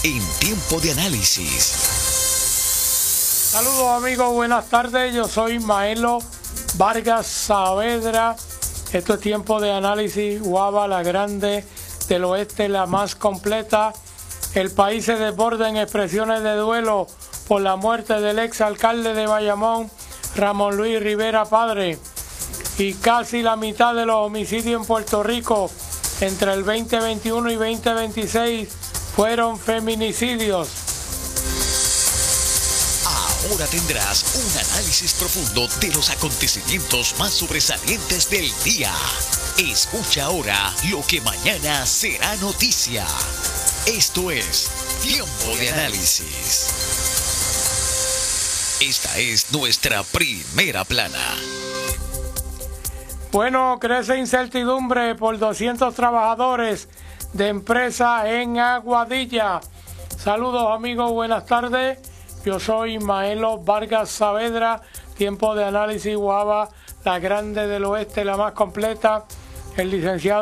en Tiempo de Análisis. Saludos amigos, buenas tardes. Yo soy Maelo Vargas Saavedra. Esto es Tiempo de Análisis. Guava, la grande del oeste, la más completa. El país se desborda en expresiones de duelo por la muerte del ex alcalde de Bayamón, Ramón Luis Rivera Padre. Y casi la mitad de los homicidios en Puerto Rico entre el 2021 y 2026 fueron feminicidios. Ahora tendrás un análisis profundo de los acontecimientos más sobresalientes del día. Escucha ahora lo que mañana será noticia. Esto es Tiempo de Análisis. Esta es nuestra primera plana. Bueno, crece incertidumbre por 200 trabajadores de empresa en Aguadilla. Saludos amigos, buenas tardes. Yo soy Maelo Vargas Saavedra. Tiempo de Análisis Guava, la grande del oeste, la más completa. El licenciado